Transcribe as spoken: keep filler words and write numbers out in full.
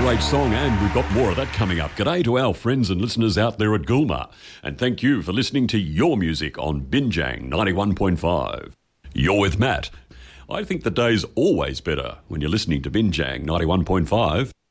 great song, and we've got more of that coming up. G'day to our friends and listeners out there at Goolma, and thank you for listening to your music on Binjang ninety-one point five. You're with Matt. I think the day's always better when you're listening to Binjang ninety-one point five.